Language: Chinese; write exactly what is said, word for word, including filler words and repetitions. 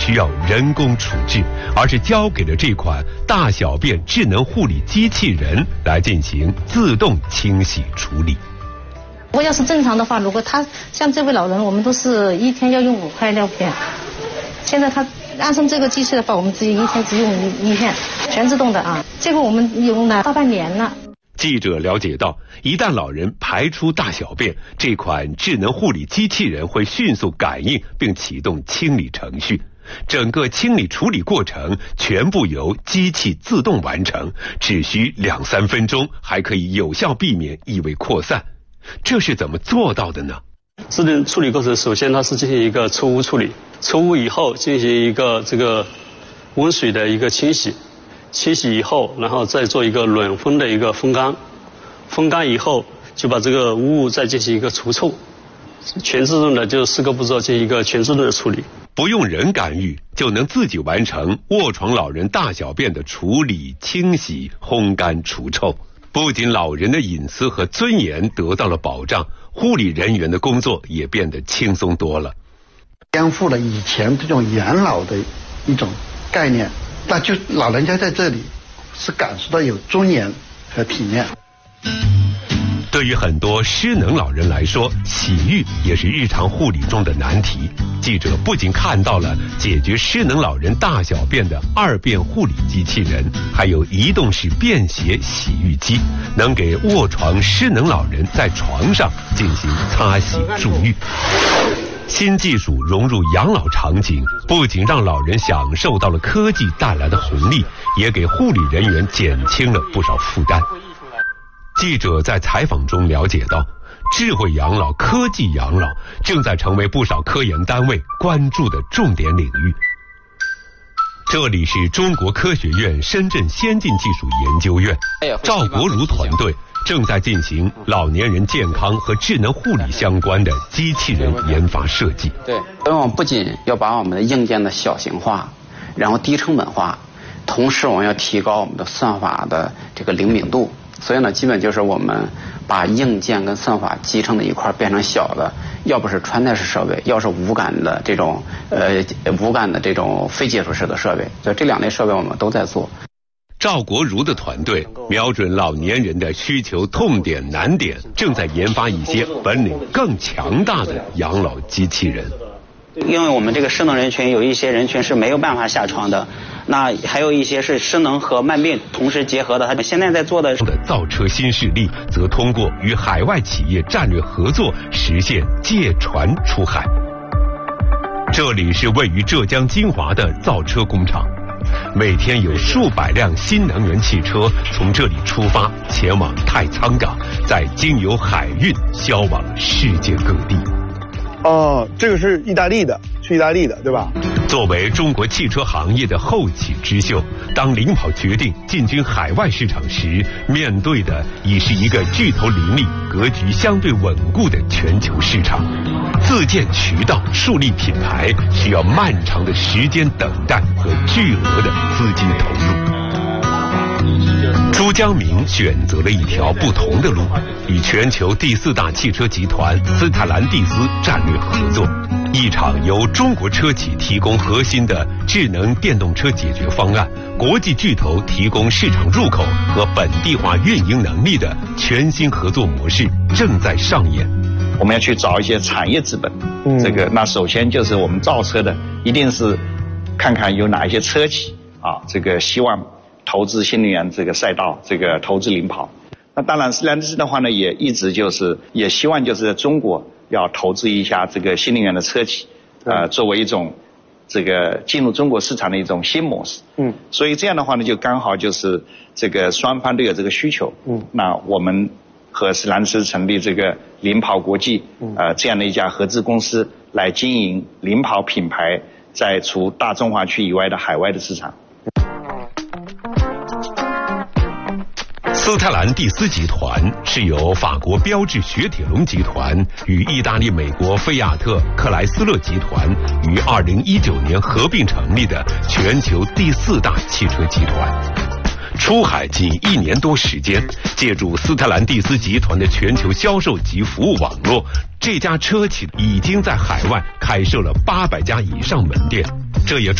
需要人工处置，而是交给了这款大小便智能护理机器人来进行自动清洗处理。 如果要是正常的话，如果他像这位老人，我们都是一天要用五块尿片，现在他安上这个机器的话，我们只有一天只用一片，全自动的啊。这个我们用了大半年了。 记者了解到，一旦老人排出大小便，这款智能护理机器人会迅速感应并启动清理程序，整个清理处理过程全部由机器自动完成，只需两三分钟，还可以有效避免异味扩散。这是怎么做到的呢？ 智能处理过程，首先它是进行一个除污处理，除污以后进行一个这个温水的一个清洗。清洗以后，然后再做一个软封的一个风干，风干以后就把这个污物再进行一个除臭，全自动的就四个步骤进行一个全自动的处理， 不用人干预就能自己完成卧床老人大小便的处理、清洗、烘干、除臭。不仅老人的隐私和尊严得到了保障，护理人员的工作也变得轻松多了， 颠覆了以前这种养老的一种概念。那就老人家在这里是感受到有尊严和体面。 对于很多失能老人来说，洗浴也是日常护理中的难题。记者不仅看到了解决失能老人大小便的二便护理机器人，还有移动式便携洗浴机，能给卧床失能老人在床上进行擦洗助浴。新技术融入养老场景，不仅让老人享受到了科技带来的红利，也给护理人员减轻了不少负担。记者在采访中了解到，智慧养老、科技养老正在成为不少科研单位关注的重点领域。这里是中国科学院深圳先进技术研究院，赵国儒团队正在进行老年人健康和智能护理相关的机器人研发设计。 对，所以我们不仅要把我们的硬件的小型化，然后低成本化，同时我们要提高我们的算法的这个灵敏度。所以呢，基本就是我们把硬件跟算法集成的一块变成小的，要不是穿戴式设备，要是无感的这种呃无感的这种非接触式的设备，所以这两类设备我们都在做。 赵国儒的团队瞄准老年人的需求痛点难点，正在研发一些本领更强大的养老机器人。 因为我们这个失能人群有一些人群是没有办法下床的，那还有一些是失能和慢病同时结合的。他现在在做的的造车新势力则通过与海外企业战略合作，实现借船出海。这里是位于浙江金华的造车工厂，每天有数百辆新能源汽车从这里出发，前往太仓港，再经由海运销往世界各地。 哦，这个是意大利的，去意大利的，对吧？ 作为中国汽车行业的后起之秀，当领跑决定进军海外市场时，面对的已是一个巨头林立、格局相对稳固的全球市场。自建渠道、树立品牌，需要漫长的时间等待和巨额的资金投入。朱江明选择了一条不同的路，与全球第四大汽车集团斯泰兰蒂斯战略合作，一场由中国车企提供核心的智能电动车解决方案，国际巨头提供市场入口和本地化运营能力的全新合作模式正在上演。 我们要去找一些产业资本，嗯、这个那首先就是我们造车的，一定是看看有哪一些车企啊，这个希望投资新能源这个赛道，这个投资领跑。那当然，斯兰斯的话呢，也一直就是也希望就是在中国要投资一下这个新能源的车企，呃，作为一种这个进入中国市场的一种新模式。嗯，所以这样的话呢，就刚好就是这个双方都有这个需求。嗯，那我们和斯兰斯成立这个领跑国际，呃，这样的一家合资公司来经营领跑品牌在除大中华区以外的海外的市场。 斯泰兰蒂斯集团是由法国标致雪铁龙集团与意大利、美国菲亚特克莱斯勒集团于二零一九年合并成立的全球第四大汽车集团。出海仅一年多时间，借助斯泰兰蒂斯集团的全球销售及服务网络，这家车企已经在海外开设了八百家以上门店，这也